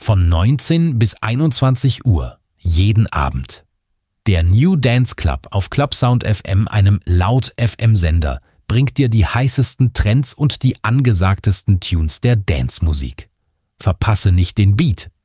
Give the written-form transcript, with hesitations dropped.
Von 19 bis 21 Uhr, jeden Abend. Der New Dance Club auf Clubsound FM, einem Laut-FM-Sender, bringt dir die heißesten Trends und die angesagtesten Tunes der Dance-Musik. Verpasse nicht den Beat.